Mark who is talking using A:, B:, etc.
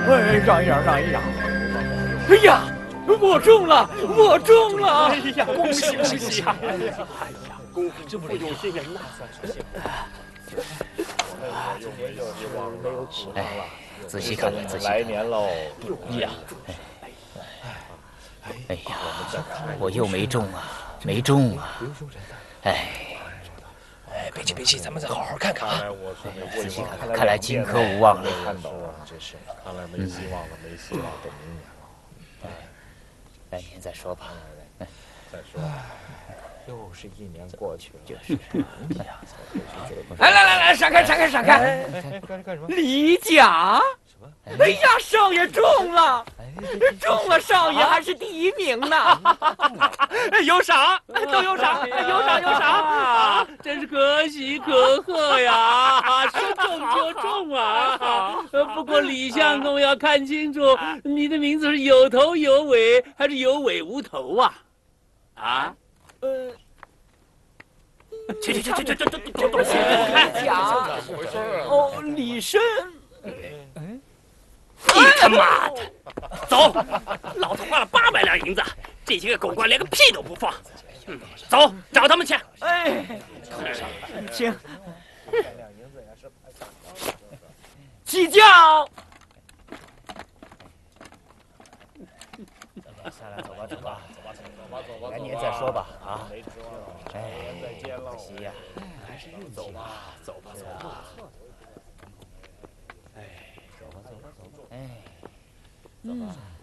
A: 让一让，让一让！哎呀，我中了，我中了！哎呀，恭喜恭喜！哎呀，功夫这么有些人呐。
B: 哎，仔细看看，仔细看。
C: 来年喽！
B: 呀，哎呀，我又没中啊，没中啊！哎，
A: 别急别急，咱们再好好看看啊！
B: 仔细看看，看来金科无望了。
C: 看到啊，这是看来没希望了，没希望，等明年了。
B: 来年再说吧。
C: 再说。又是一年过去了，
B: 就是。
A: 哎，来，闪开，闪开，闪开！
C: 干什么？
A: 离甲！哎呀，少爷中了！中了，少爷还是第1名呢！
D: 有赏，都有赏，有赏有赏啊！真是可喜可贺呀！说中就中啊！不过李相公要看清楚，你的名字是有头有尾还是有尾无头啊？啊？去！
A: 董先生，李甲！
C: 怎么回事啊？
A: 哦，李生。
D: 你他妈的，走！老子花了800两银子，这些个狗官连个屁都不放。走，找他们去。
A: 哎，请起轿。
B: 下来，走吧，来年再说吧。啊，哎，
C: 再见喽！
B: 可惜呀，
A: 还是走吧。
B: 哎，哎，